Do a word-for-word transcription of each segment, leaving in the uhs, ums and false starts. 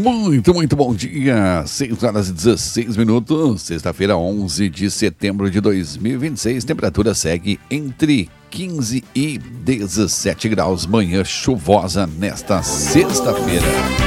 Muito, muito bom dia. seis horas e dezesseis minutos. Sexta-feira, onze de setembro de dois mil e vinte e seis. Temperatura segue entre quinze e dezessete graus. Manhã chuvosa nesta sexta-feira.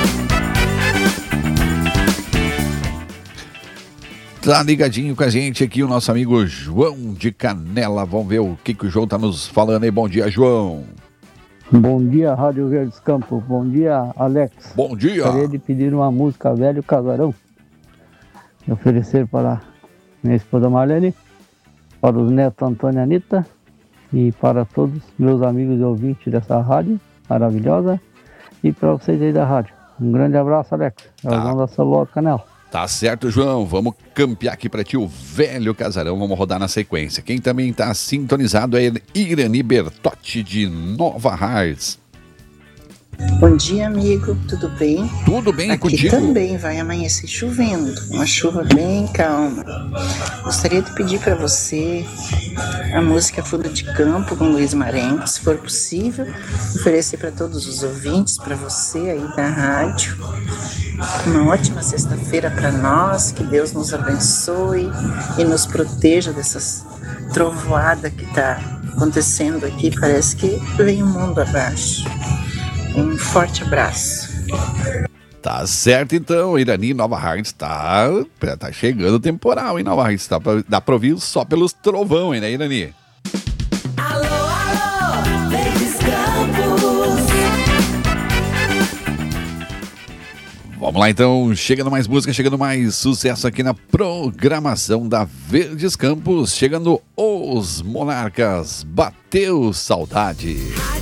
Tá ligadinho com a gente aqui o nosso amigo João de Canela. Vamos ver o que, que o João tá nos falando aí. Bom dia, João. Bom dia, Rádio Verdes Campos. Bom dia, Alex. Bom dia. Gostaria de pedir uma música Velho Casarão e oferecer para minha esposa Marlene, para os netos Antônio e Anitta e para todos meus amigos e ouvintes dessa rádio maravilhosa e para vocês aí da rádio. Um grande abraço, Alex. É o João da Celular Canela. Tá certo, João. Vamos campear aqui pra ti o Velho Casarão. Vamos rodar na sequência. Quem também tá sintonizado é Irani Bertotti, de Nova Hartz. Bom dia, amigo. Tudo bem? Tudo bem Aqui contigo? também vai amanhecer chovendo. Uma chuva bem calma. Gostaria de pedir para você a música Fundo de Campo, com Luiz Marenco, se for possível. Oferecer para todos os ouvintes, para você aí da rádio. Uma ótima sexta-feira para nós, que Deus nos abençoe e nos proteja dessas trovoadas que está acontecendo aqui. Parece que vem o mundo abaixo. Um forte abraço. Tá certo então, Irani, Nova Hartz, tá, tá chegando o temporal, hein, Nova Hartz, tá pra, dá pra ouvir só pelos trovão, hein, né, Irani? Alô, alô, Verdes Campos. Vamos lá então, chegando mais música, chegando mais sucesso aqui na programação da Verdes Campos, chegando os Monarcas, Bateu Saudade.